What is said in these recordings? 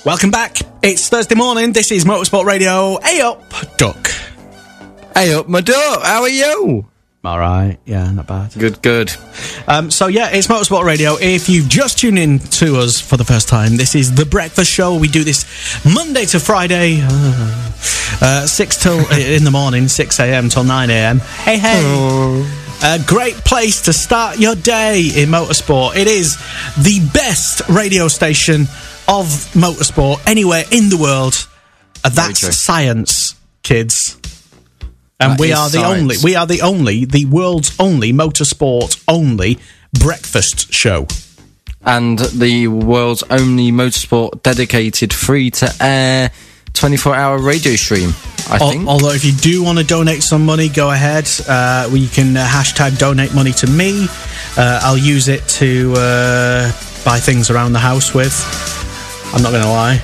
Welcome back. It's Thursday morning. This is Motorsport Radio. Hey up, Duck. Hey up, my duck. How are you? All right. Yeah, not bad. Good. So, yeah, it's Motorsport Radio. If you've just tuned in to us for the first time, this is The Breakfast Show. We do this Monday to Friday, 6 till in the morning, 6 a.m. till 9 a.m. Hey. A great place to start your day in motorsport. It is the best radio station of motorsport anywhere in the world. That's science, kids. And we are the world's only motorsport only breakfast show. And the world's only motorsport dedicated free to air 24-hour radio stream, I think. Although if you do want to donate some money, go ahead. You can hashtag donate money to me. I'll use it to buy things around the house with. I'm not going to lie.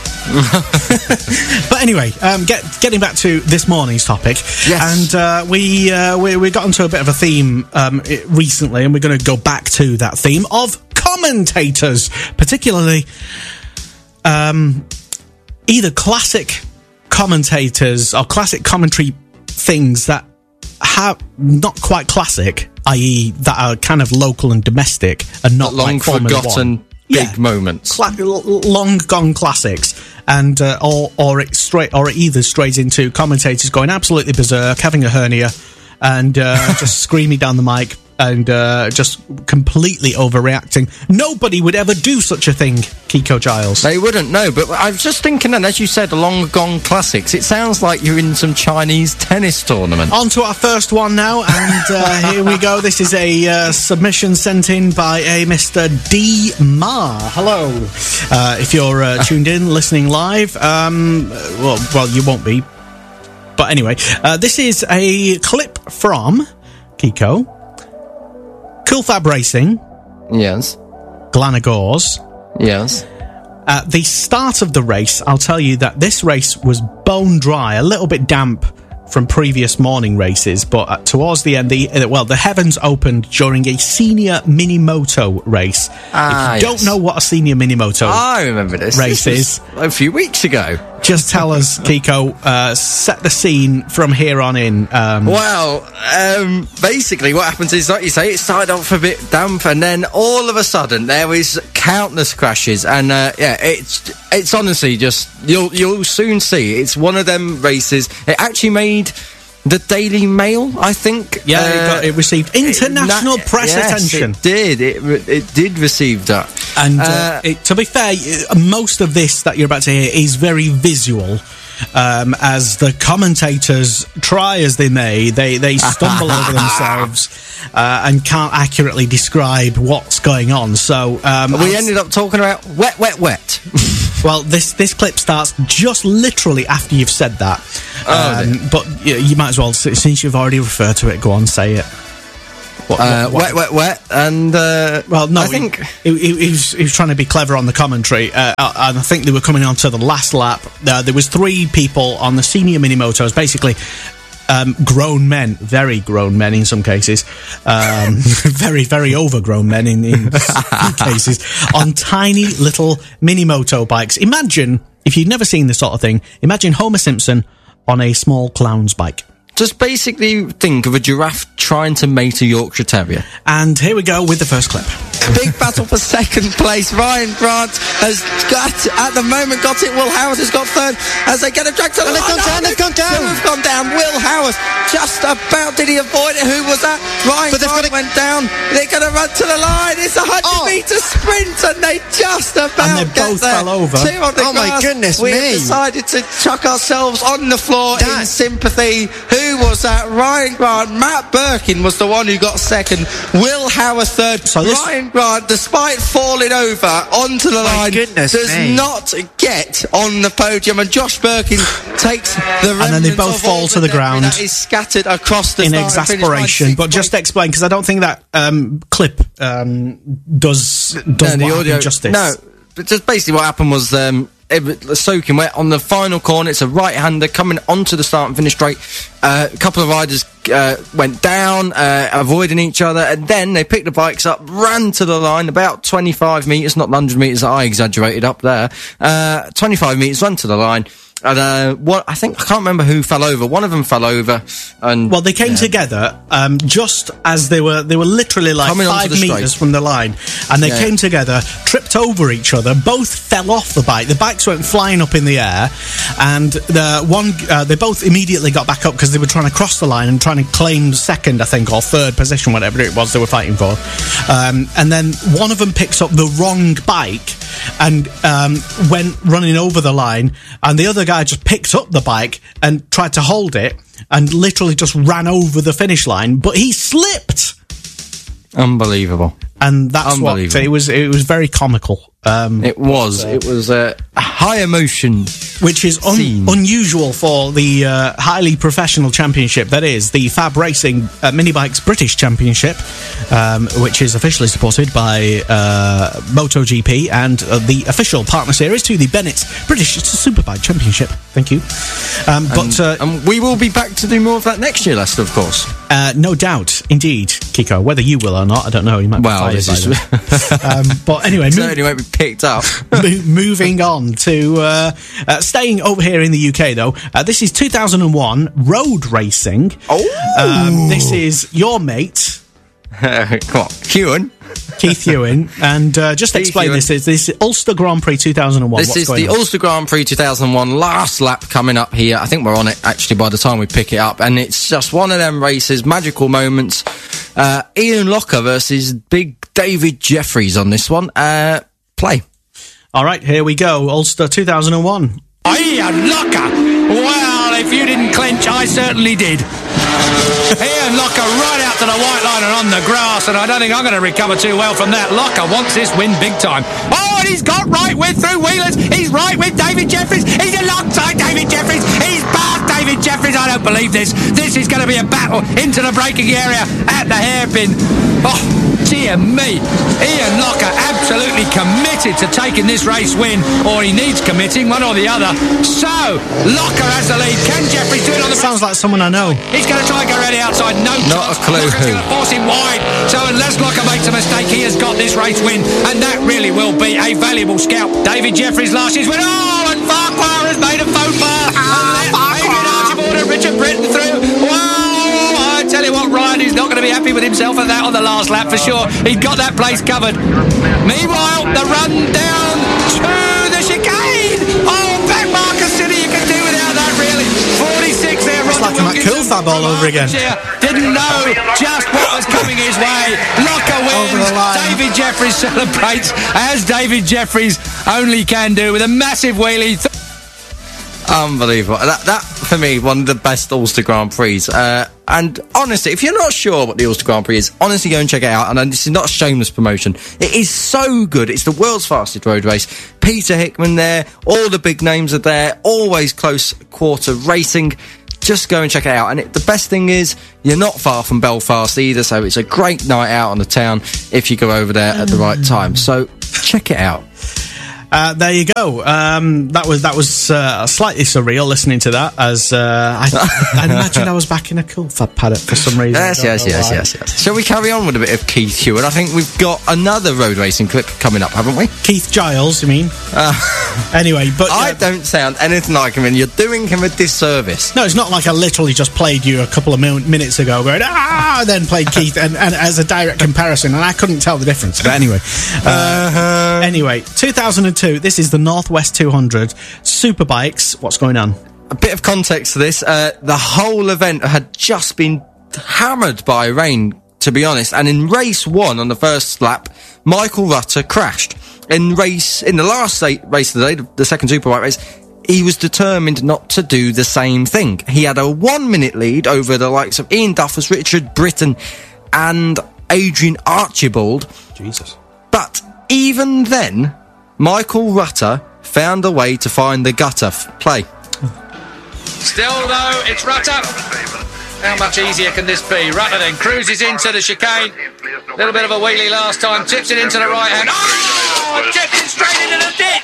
But anyway, getting back to this morning's topic, yes. And we got into a bit of a theme recently, and we're going to go back to that theme of commentators, particularly either classic commentators or classic commentary things that have not quite classic, i.e. that are kind of local and domestic and not long like Formula forgotten 1. Big moments, long gone classics, and or it either strays into commentators going absolutely berserk, having a hernia, and just screaming down the mic and just completely overreacting. Nobody would ever do such a thing, Kiko Giles. They wouldn't, no, but I was just thinking, and as you said, long gone classics, it sounds like you're in some Chinese tennis tournament. On to our first one now, and here we go. This is a submission sent in by a Mr. D. Ma. Hello. If you're tuned in, listening live, well, you won't be. But anyway, this is a clip from Kiko. Cool Fab Racing. Yes. Glanagors. Yes. At the start of the race, I'll tell you that this race was bone dry, a little bit damp from previous morning races, but towards the end, the heavens opened during a senior Minimoto race. If you don't know what a senior Minimoto I remember this is a few weeks ago. Just tell us, Kiko, set the scene from here on in. Basically what happens is, like you say, it started off a bit damp, and then all of a sudden there was countless crashes, and it's honestly just, you'll soon see, it's one of them races. It actually made the Daily Mail, I think. Yeah, it received international press attention. It did. It did receive that. And to be fair, most of this that you're about to hear is very visual. As the commentators try as they may, they stumble over themselves and can't accurately describe what's going on. So we ended up talking about wet. Well, this clip starts just literally after you've said that. But you might as well, since you've already referred to it, go on, say it. Wet, and well, no, I think he was trying to be clever on the commentary, and I think they were coming on to the last lap. There was 3 people on the senior Minimotos, basically grown men, very grown men in some cases, very, very overgrown men in some cases, on tiny little Minimoto bikes. Imagine, if you've never seen this sort of thing, imagine Homer Simpson on a small clown's bike. Just basically think of a giraffe trying to mate a Yorkshire Terrier. And here we go with the first clip. Big battle for second place. Ryan Grant has got it. Will Howard has got third as they get a drag to the line. They've gone down. Will Howard just about, did he avoid it? Who was that? Ryan Grant went down. They're going to run to the line. It's a 100-metre sprint, and they just about and they both fell over. Oh my goodness me. We decided to chuck ourselves on the floor in sympathy. Who was that? Ryan Grant. Matt Birkin was the one who got second. Will Howard third. So Ryan Grant, despite falling over onto the line, does not get on the podium, and Josh Birkin takes the and then they both fall to the ground. That is scattered across the in exasperation. But just explain, because I don't think that clip does the audio justice. No, but just basically what happened was it was soaking wet. On the final corner, it's a right-hander coming onto the start and finish straight. A couple of riders went down, avoiding each other, and then they picked the bikes up, ran to the line, about 25 metres, not 100 metres that I exaggerated up there. 25 metres, ran to the line. And I can't remember who fell over. One of them fell over, and they came together just as they were literally like 5 metres from the line, and they came together, tripped over each other, both fell off the bike. The bikes went flying up in the air, and they both immediately got back up because they were trying to cross the line and trying to claim second, I think, or third position, whatever it was they were fighting for. And then one of them picks up the wrong bike and went running over the line, and the other guy just picked up the bike and tried to hold it and literally just ran over the finish line, but he slipped. Unbelievable. And that's what it was very comical. It was a high emotion, which is unusual for the highly professional championship that is the Fab Racing Mini Bikes British Championship, which is officially supported by MotoGP and the official partner series to the Bennett's British Superbike Championship. Thank you. But we will be back to do more of that next year, Lester, of course. No doubt, indeed, Kiko. Whether you will or not, I don't know. You might be fired by them. But anyway, certainly won't be picked up. Moving on to staying over here in the UK, though. This is 2001 road racing. Oh, this is your mate. Come on, Keith Ewan, and just explain this. Is this Ulster Grand Prix 2001? This is the Ulster Grand Prix 2001 last lap coming up here. I think we're on it actually by the time we pick it up, and it's just one of them races, magical moments. Ian Locker versus Big David Jeffries on this one. Play. All right, here we go. Ulster 2001. Ian Locker. Well, if you didn't clinch, I certainly did. Ian Locker right out to the white line and on the grass, and I don't think I'm going to recover too well from that. Locker wants this win big time. Oh, and he's got right with through wheelers. He's right with David Jeffries. He's alongside David Jeffries. He's past David Jeffries. I don't believe this. This is going to be a battle into the braking area at the hairpin. Oh, dear me. Ian Locker absolutely committed to taking this race win, or he needs committing, one or the other. So, Locker has the lead. Can Jeffries do it on the... Sounds like someone I know. He's going to try and go around the outside. No Not chance. a clue Locker's who. going to force him wide. So unless Locker makes a mistake, he has got this race win, and that really will be a valuable scout. David Jeffries last year's win. Oh, and Farquhar has made a faux pas. Adrian Archibald and Richard Britton through. Whoa, I tell you what, Ryan is not going to be happy with himself at that on the last lap for sure. He's got that place covered. Meanwhile, the run down to the chicane. Oh, back Marcus City, you can do without that really. 46 there. It's like that cool fab all over again. Didn't know just what was coming his way. Locker wins. David Jeffries celebrates as David Jeffries only can do with a massive wheelie. Unbelievable. That for me, one of the best Ulster Grand Prix. And honestly, if you're not sure what the Ulster Grand Prix is, honestly go and check it out. And this is not a shameless promotion. It is so good. It's the world's fastest road race. Peter Hickman there. All the big names are there. Always close quarter racing. Just go and check it out. And the best thing is, you're not far from Belfast either, so it's a great night out on the town if you go over there at the right time. So check it out. There you go. That was slightly surreal listening to that, as I imagine I was back in a cool fab paddock for some reason. Yes. Shall we carry on with a bit of Keith Hewitt? I think we've got another road racing clip coming up, haven't we? Keith Giles, you mean? Anyway, but I don't sound anything like him, and you're doing him a disservice. No, it's not like I literally just played you a couple of minutes ago going, then played Keith, and as a direct comparison, and I couldn't tell the difference. But anyway. Anyway, 2002. This is the Northwest 200 Superbikes. What's going on? A bit of context to this. The whole event had just been hammered by rain, to be honest. And in race one, on the first lap, Michael Rutter crashed. In the last race of the day, the second Superbike race, he was determined not to do the same thing. He had a 1 minute lead over the likes of Ian Duffus, Richard Britton, and Adrian Archibald. Jesus. But even then, Michael Rutter found a way to find the gutter. Play. Still, though, it's Rutter. How much easier can this be? Rutter then cruises into the chicane. A little bit of a wheelie last time. Tips it into the right hand. Oh! Tips it straight into the ditch.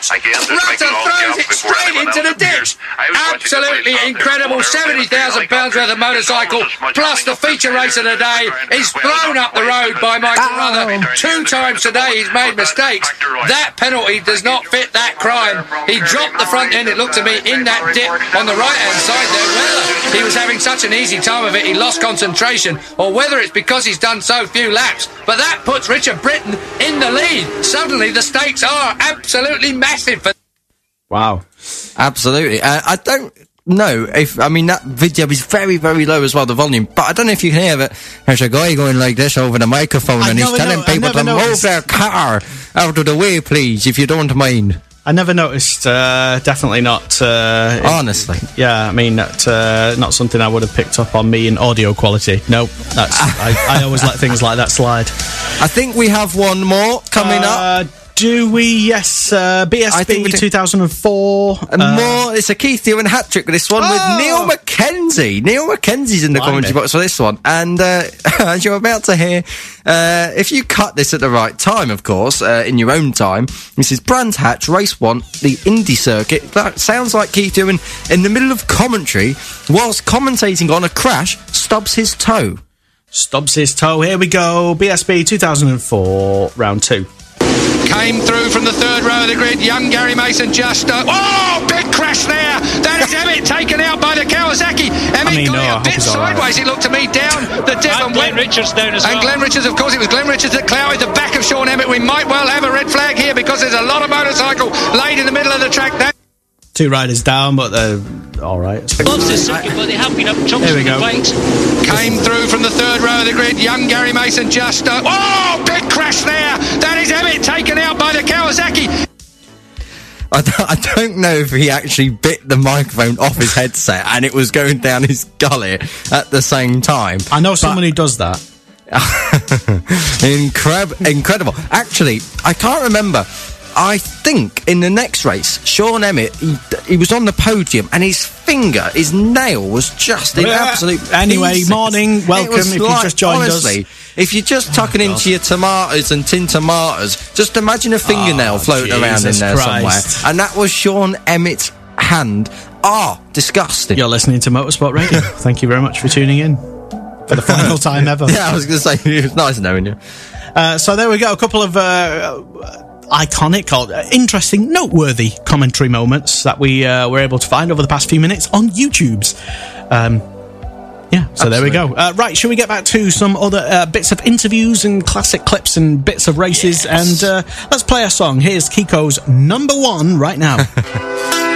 Rutter throws it straight into the ditch. Absolutely incredible. £70,000 worth of motorcycle, plus the feature race of the day. He's thrown up the road by Michael Ruther. 2 times today he's made mistakes. That penalty does not fit that crime. He dropped the front end, it looked to me, in that dip on the right-hand side there. Whether he was having such an easy time of it, he lost concentration, or whether it's because he's done so few laps. But that puts Richard Britton in the lead. Suddenly the stakes are absolutely massive. Wow. Absolutely. I don't know if, I mean, that video is very, very low as well, the volume, but I don't know if you can hear that there's a guy going like this over the microphone and he's telling people to move their car out of the way, please, if you don't mind. I never noticed, definitely not. Honestly. Yeah, I mean, not something I would have picked up on me in audio quality. Nope, I always let things like that slide. I think we have one more coming up. Do we? Yes, BSB 2004. More, it's a Keith Ewan hat-trick with this one with Neil Mackenzie. Neil Mackenzie's in the commentary box for this one. And as you're about to hear, if you cut this at the right time, of course, in your own time, this is Brands Hatch, Race 1, the Indy Circuit. That sounds like Keith Ewan in the middle of commentary, whilst commentating on a crash, stubs his toe. Stubs his toe. Here we go. BSB 2004, round 2. Came through from the third row of the grid. Young Gary Mason just... big crash there. That is Emmett taken out by the Kawasaki. Emmett got a bit sideways, it looked to me, down the dip. And Glenn Richards down as well. And Glenn Richards, of course, it was Glenn Richards that clouted the back of Sean Emmett. We might well have a red flag here because there's a lot of motorcycle laid in the middle of the track. 2 riders down, but they're all right. Loves this circuit, but they have been up chunks of the bikes. Came through from the third row of the grid. Young Gary Mason just... big crash there. That is Emmett taken out by the Kawasaki. I don't know if he actually bit the microphone off his headset and it was going down his gullet at the same time. I know someone who does that. Incredible. Actually, I can't remember. I think in the next race, Sean Emmett, he was on the podium and his nail was just in absolute Anyway, pieces. Morning, welcome if you just joined honestly, us. If you're just tucking into your tomatoes and tin tomatoes, just imagine a fingernail floating around in there somewhere. And that was Sean Emmett's hand. Disgusting. You're listening to Motorsport Radio. Thank you very much for tuning in. For the final time ever. Yeah, I was going to say, it was nice knowing you. So there we go, a couple of... iconic or interesting, noteworthy commentary moments that we were able to find over the past few minutes on YouTube's. So there we go. Right, shall we get back to some other bits of interviews and classic clips and bits of races? Yes. And let's play a song. Here's Kiko's number 1 right now.